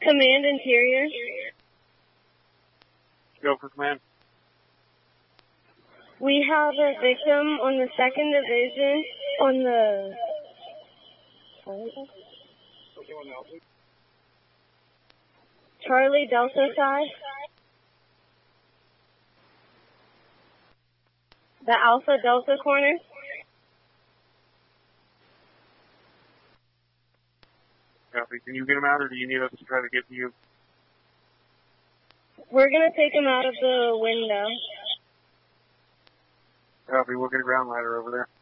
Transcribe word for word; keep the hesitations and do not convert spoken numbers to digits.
Command Interior. Go for command. We have a victim on the second division on the... Charlie Delta side. The Alpha Delta corner. Copy. Can you get him out, or do you need us to try to get to you? We're going to take him out of the window. Copy. We'll get a ground ladder over there.